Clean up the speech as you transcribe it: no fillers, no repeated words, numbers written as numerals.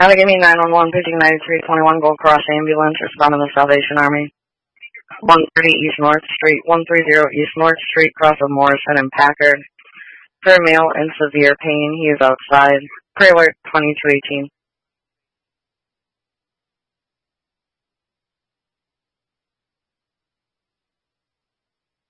Allegheny 911, paging 9321 Gold Cross Ambulance, responding to the Salvation Army. 130 East North Street, 130 East North Street, cross of Morrison and Packard. For a male in severe pain, he is outside. Pre-alert 2218.